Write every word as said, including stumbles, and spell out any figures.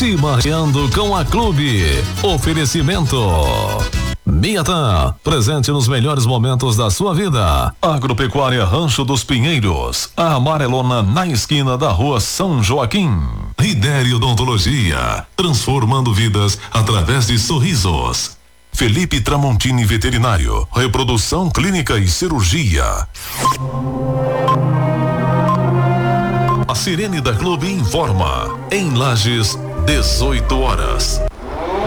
Chimarreando com a Clube. Oferecimento Miatan, presente nos melhores momentos da sua vida. Agropecuária Rancho dos Pinheiros, a amarelona na esquina da rua São Joaquim. Ridério Odontologia, transformando vidas através de sorrisos. Felipe Tramontini Veterinário, reprodução clínica e cirurgia. A Sirene da Clube informa. Em Lages, dezoito horas.